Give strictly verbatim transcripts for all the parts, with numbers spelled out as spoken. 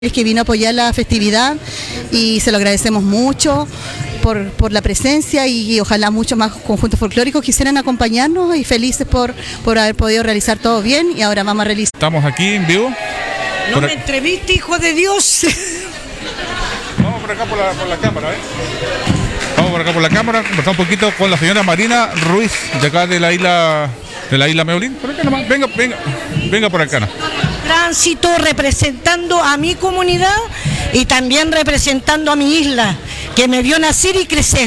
Es que vino a apoyar la festividad y se lo agradecemos mucho por, por la presencia y, y ojalá muchos más conjuntos folclóricos quisieran acompañarnos y felices por, por haber podido realizar todo bien y ahora vamos a realizar. Estamos aquí en vivo. No por me entreviste, hijo de Dios. Vamos por acá por la, por la cámara, ¿eh? Vamos por acá por la cámara, conversar un poquito con la señora Marina Ruiz, de acá de la isla de la isla Meolín. Por acá nomás, venga, venga, venga por acá. ¿No? Tránsito representando a mi comunidad y también representando a mi isla, que me vio nacer y crecer.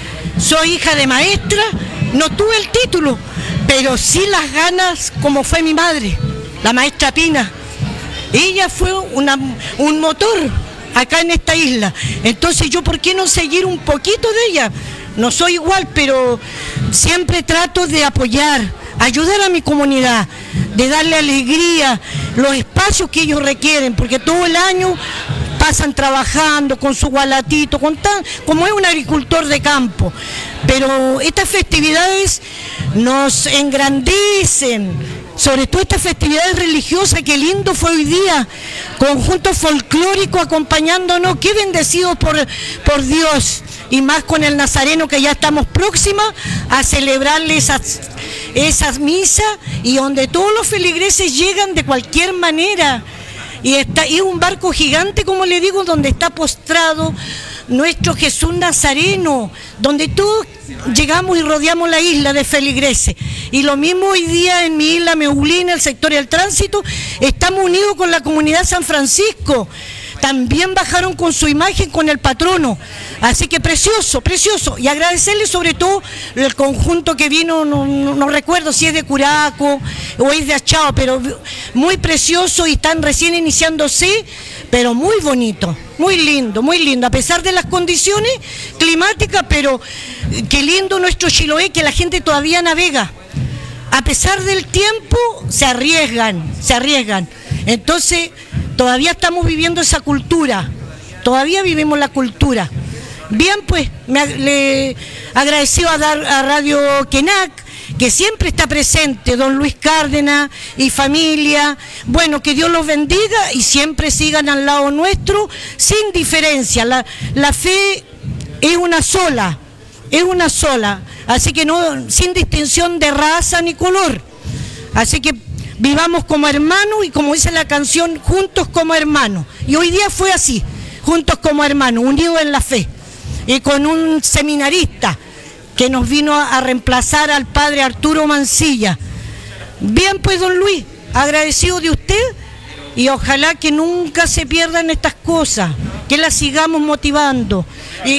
Soy hija de maestra, no tuve el título, pero sí las ganas como fue mi madre, la maestra Pina. Ella fue una, un motor acá en esta isla. Entonces yo, ¿por qué no seguir un poquito de ella? No soy igual, pero siempre trato de apoyar, ayudar a mi comunidad, de darle alegría, los espacios que ellos requieren, porque todo el año pasan trabajando con su gualatito, con tan, como es un agricultor de campo. Pero estas festividades nos engrandecen, sobre todo estas festividades religiosas. Qué lindo fue hoy día, conjunto folclórico acompañándonos, qué bendecidos por, por Dios, y más con el Nazareno, que ya estamos próximas a celebrarle esas, esas misas, y donde todos los feligreses llegan de cualquier manera, y está y un barco gigante, como le digo, donde está postrado nuestro Jesús Nazareno, donde todos llegamos y rodeamos la isla de feligreses. Y lo mismo hoy día en mi isla Meulín, el sector del tránsito, estamos unidos con la comunidad San Francisco. También bajaron con su imagen, con el patrono. Así que precioso, precioso. Y agradecerle sobre todo el conjunto que vino, no, no, no recuerdo si es de Curaco o es de Achao, pero muy precioso, y están recién iniciándose, pero muy bonito, muy lindo, muy lindo, a pesar de las condiciones climáticas, pero qué lindo nuestro Chiloé, que la gente todavía navega. A pesar del tiempo, se arriesgan, se arriesgan. Entonces, todavía estamos viviendo esa cultura, todavía vivimos la cultura. Bien, pues, me le agradecido a, dar, a Radio Quenac, que siempre está presente, don Luis Cárdenas y familia. Bueno, que Dios los bendiga y siempre sigan al lado nuestro, sin diferencia. La, la fe es una sola, es una sola, así que no, sin distinción de raza ni color. Así que vivamos como hermanos, y como dice la canción, juntos como hermanos. Y hoy día fue así, juntos como hermanos, unidos en la fe. Y con un seminarista que nos vino a, a reemplazar al padre Arturo Mancilla. Bien, pues, don Luis, agradecido de usted, y ojalá que nunca se pierdan estas cosas, que las sigamos motivando. Y,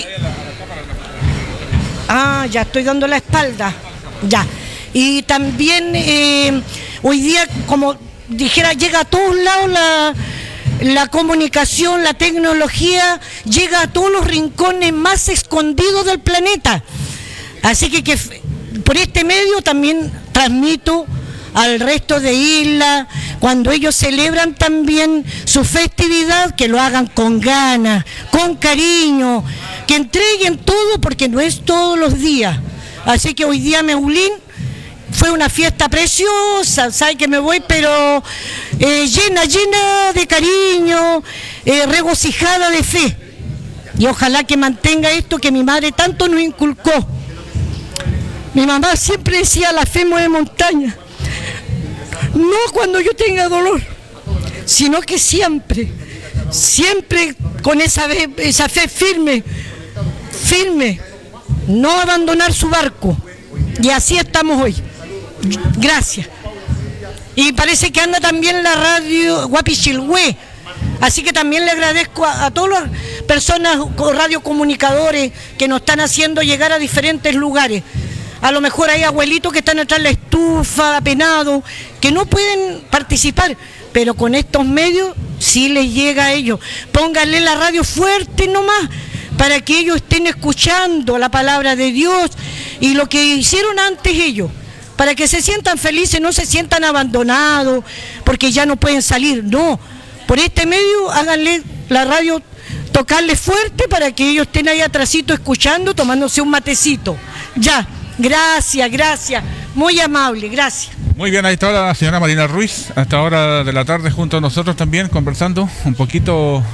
ah, ya estoy dando la espalda, ya. Y también eh, hoy día, como dijera, llega a todos lados la, la comunicación, la tecnología, llega a todos los rincones más escondidos del planeta. Así que, que por este medio también transmito al resto de islas, cuando ellos celebran también su festividad, que lo hagan con ganas, con cariño, que entreguen todo, porque no es todos los días. Así que hoy día Meulín fue una fiesta preciosa, sabe que me voy, pero eh, llena, llena de cariño, eh, regocijada de fe. Y ojalá que mantenga esto que mi madre tanto nos inculcó. Mi mamá siempre decía, la fe mueve montaña. No cuando yo tenga dolor, sino que siempre, siempre con esa fe, esa fe firme, firme, no abandonar su barco. Y así estamos hoy. Gracias. Y parece que anda también la radio Guapichilhue, así que también le agradezco a, a todas las personas, radiocomunicadores, que nos están haciendo llegar a diferentes lugares. A lo mejor hay abuelitos que están atrás de la estufa, apenados, que no pueden participar, pero con estos medios sí les llega a ellos. Pónganle la radio fuerte nomás, para que ellos estén escuchando la palabra de Dios y lo que hicieron antes ellos, para que se sientan felices, no se sientan abandonados porque ya no pueden salir. No, por este medio háganle la radio, tocarle fuerte para que ellos estén ahí atrásito escuchando, tomándose un matecito. Ya, gracias, gracias. Muy amable, gracias. Muy bien, ahí está la señora Marina Ruiz, hasta ahora de la tarde junto a nosotros también, conversando un poquito